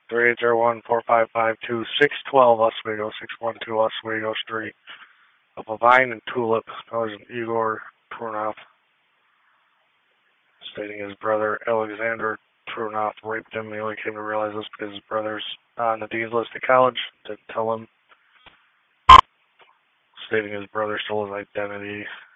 3801-4552-612 Oswego, 612 Oswego Street. Of a Vine and Tulip, known as Igor Trunoff, stating his brother Alexander Trunoff raped him. He only came to realize this because his brother's on the dean's list at college. Didn't tell him. Stating his brother stole his identity.